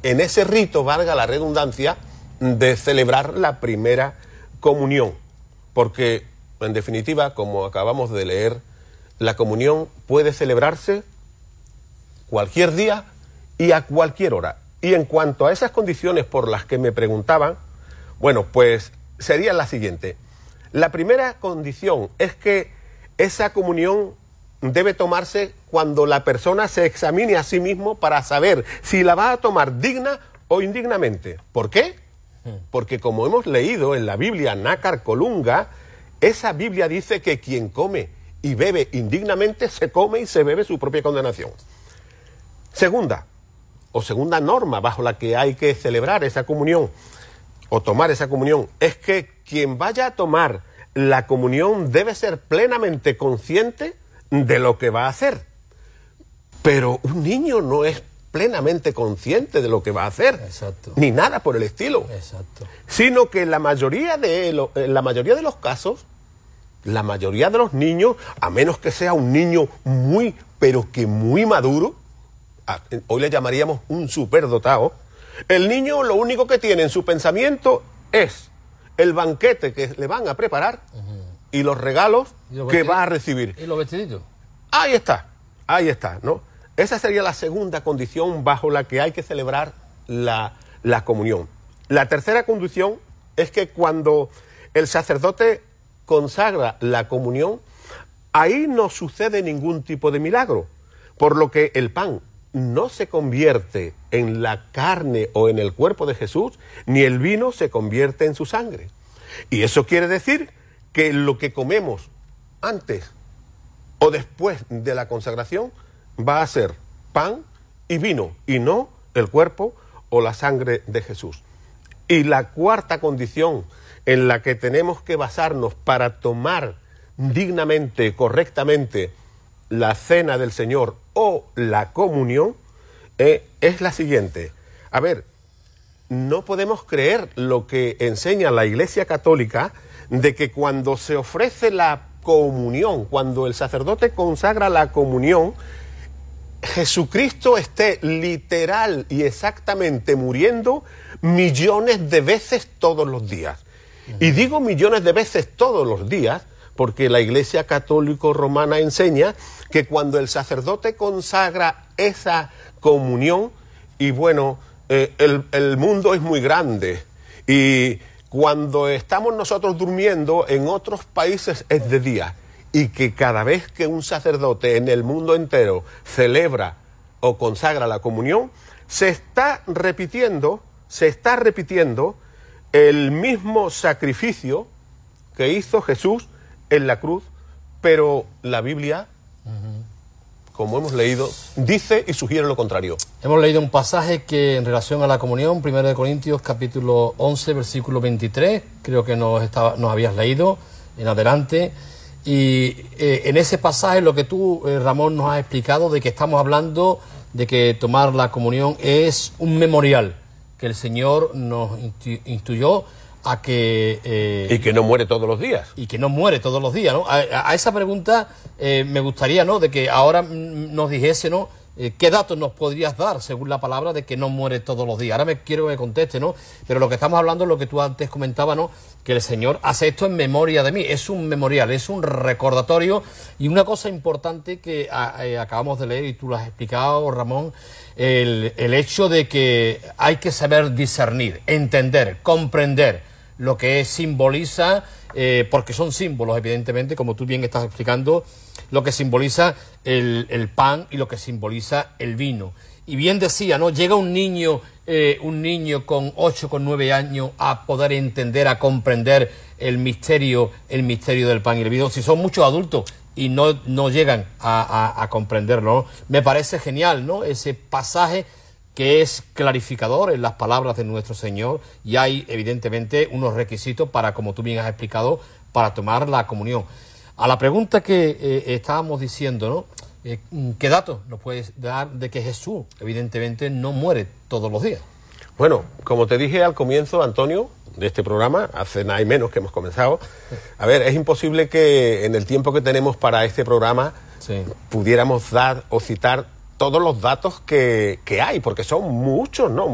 en ese rito, valga la redundancia, de celebrar la primera comunión. Porque, en definitiva, como acabamos de leer, la comunión puede celebrarse cualquier día y a cualquier hora. Y en cuanto a esas condiciones por las que me preguntaban, bueno, pues sería la siguiente. La primera condición es que esa comunión debe tomarse cuando la persona se examine a sí mismo para saber si la va a tomar digna o indignamente. ¿Por qué? Porque como hemos leído en la Biblia Nácar Colunga, esa Biblia dice que quien come y bebe indignamente se come y se bebe su propia condenación. Segunda norma bajo la que hay que celebrar esa comunión o tomar esa comunión es que quien vaya a tomar la comunión debe ser plenamente consciente de lo que va a hacer. Pero un niño no es plenamente consciente de lo que va a hacer. Exacto. Ni nada por el estilo. Exacto. Sino que en la mayoría de los casos, la mayoría de los niños, a menos que sea un niño muy, pero que muy maduro, hoy le llamaríamos un superdotado, el niño lo único que tiene en su pensamiento es el banquete que le van a preparar y los regalos que va a recibir. ¿Y los vestiditos? Ahí está, ¿no? Esa sería la segunda condición bajo la que hay que celebrar la comunión. La tercera condición es que cuando el sacerdote consagra la comunión, ahí no sucede ningún tipo de milagro, por lo que el pan no se convierte en la carne o en el cuerpo de Jesús, ni el vino se convierte en su sangre. Y eso quiere decir que lo que comemos antes o después de la consagración va a ser pan y vino, y no el cuerpo o la sangre de Jesús. Y la cuarta condición en la que tenemos que basarnos para tomar dignamente, correctamente, la cena del Señor o la comunión, es la siguiente. A ver, no podemos creer lo que enseña la Iglesia Católica de que cuando se ofrece la comunión, cuando el sacerdote consagra la comunión, Jesucristo esté literal y exactamente muriendo millones de veces todos los días. Y digo millones de veces todos los días porque la Iglesia Católica Romana enseña que cuando el sacerdote consagra esa comunión, y bueno, el mundo es muy grande, y cuando estamos nosotros durmiendo, en otros países es de día, y que cada vez que un sacerdote en el mundo entero celebra o consagra la comunión, se está repitiendo el mismo sacrificio que hizo Jesús en la cruz, pero la Biblia, como hemos leído, dice y sugiere lo contrario. Hemos leído un pasaje que en relación a la comunión, 1 Corintios capítulo 11, versículo 23, creo que nos habías leído en adelante, y en ese pasaje lo que tú, Ramón, nos has explicado de que estamos hablando de que tomar la comunión es un memorial que el Señor nos instruyó a que... y que no muere todos los días. Y que no muere todos los días, ¿no? A esa pregunta me gustaría, ¿no?, de que ahora nos dijese, ¿no?, qué datos nos podrías dar según la palabra de que no muere todos los días. Ahora quiero que me conteste, ¿no? Pero lo que estamos hablando es lo que tú antes comentabas, ¿no?, que el Señor hace esto en memoria de mí. Es un memorial, es un recordatorio. Y una cosa importante que acabamos de leer y tú lo has explicado, Ramón, el hecho de que hay que saber discernir, entender, comprender lo que simboliza, porque son símbolos, evidentemente, como tú bien estás explicando, lo que simboliza el pan y lo que simboliza el vino. Y bien decía, ¿no?, llega un niño con 8, con 9 años a poder entender, a comprender el misterio del pan y el vino. Si son muchos adultos y no llegan a comprenderlo, ¿no? Me parece genial, ¿no?, ese pasaje que es clarificador en las palabras de nuestro Señor, y hay evidentemente unos requisitos para, como tú bien has explicado, para tomar la comunión. A la pregunta que estábamos diciendo, ¿no?, ¿qué datos nos puedes dar de que Jesús evidentemente no muere todos los días? Bueno, como te dije al comienzo, Antonio, de este programa, hace nada y menos que hemos comenzado, a ver, es imposible que en el tiempo que tenemos para este programa pudiéramos dar o citar todos los datos que hay, porque son muchos, ¿no?